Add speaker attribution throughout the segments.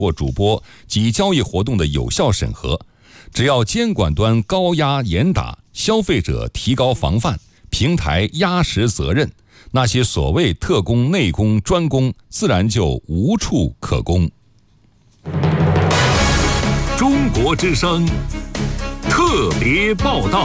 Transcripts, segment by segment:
Speaker 1: 或主播及交易活动的有效审核。只要监管端高压严打，消费者提高防范，平台压实责任，那些所谓特供、内供、专供，自然就无处可供。
Speaker 2: 中国之声特别报道。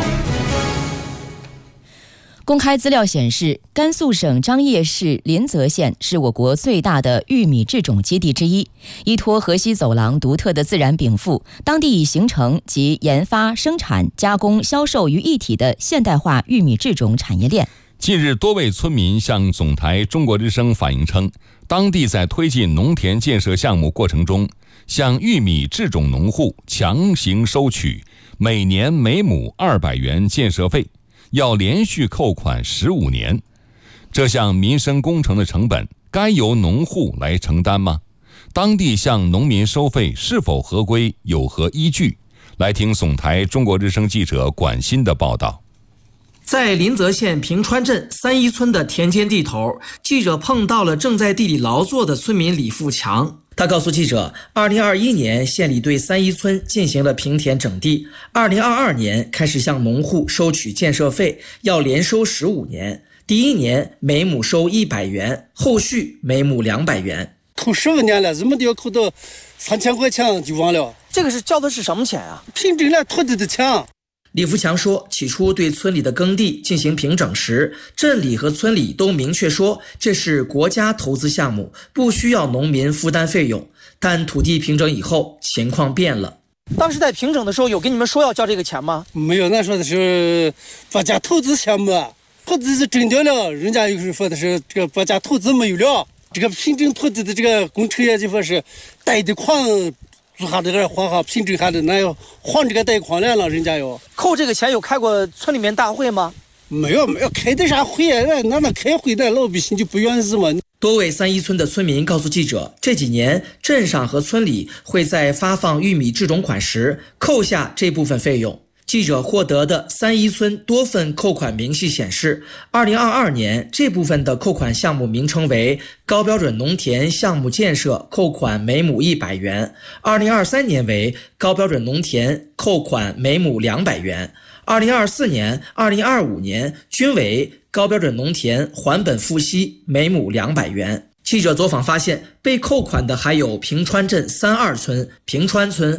Speaker 3: 公开资料显示，甘肃省张掖市临泽县是我国最大的玉米制种基地之一。依托河西走廊独特的自然禀赋，当地已形成集研发、生产、加工、销售于一体的现代化玉米制种产业链。
Speaker 1: 近日，多位村民向总台中国之声反映称，当地在推进农田建设项目过程中，向玉米制种农户强行收取每年每亩200元建设费，要连续扣款15年。这项民生工程的成本该由农户来承担吗？当地向农民收费是否合规，有何依据？来听总台中国之声记者管鑫的报道。
Speaker 4: 在临泽县平川镇三一村的田间地头，记者碰到了正在地里劳作的村民李富强。他告诉记者，2021年县里对三一村进行了平田整地，2022年开始向农户收取建设费，要连收15年。第一年每亩收100元，后续每亩200元。
Speaker 5: 扣15年了，怎么都要扣到3000块钱就完了。
Speaker 4: 这个是交的是什么钱啊？
Speaker 5: 凭证了土地的钱。
Speaker 4: 李福强说，起初对村里的耕地进行平整时，镇里和村里都明确说这是国家投资项目，不需要农民负担费用。但土地平整以后，情况变了。当时在平整的时候，有跟你们说要交这个钱吗？
Speaker 5: 没有，那说的是国家投资项目，土地是征掉了，人家又是说的是这个国家投资没有了，这个平整土地的这个工程也就说是贷的款。做下这个还好，平整下的那要还这个贷款来了，人家要
Speaker 4: 扣这个钱。有开过村里面大会吗？
Speaker 5: 没有，开的啥会啊？那开会的老百姓就不愿意嘛。
Speaker 4: 多位三一村的村民告诉记者，这几年镇上和村里会在发放玉米制种款时扣下这部分费用。记者获得的三一村多份扣款明细显示，2022年这部分的扣款项目名称为高标准农田项目建设，扣款每亩100元；2023年为高标准农田，扣款每亩200元；2024年、2025年均为高标准农田还本付息，每亩200元。记者走访发现，被扣款的还有平川镇32村、平川村、